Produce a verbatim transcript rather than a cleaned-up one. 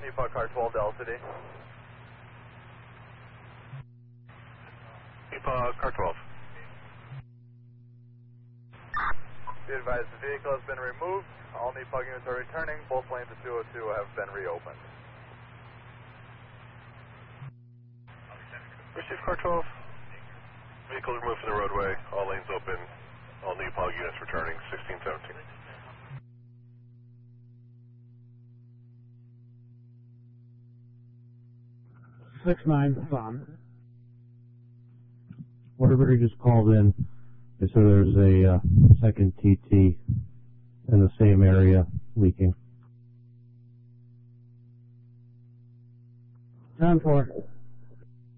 Nepal car twelve to L C D. Nepal car twelve. Be advised the vehicle has been removed. All Nepal units are returning. Both lanes of two oh two have been reopened. Receive car twelve. Vehicles removed from the roadway. All lanes open. All Nepal units returning. sixteen seventeen. six nine, Son. Everybody just called in. They said there's a uh, second T T in the same area leaking. ten four.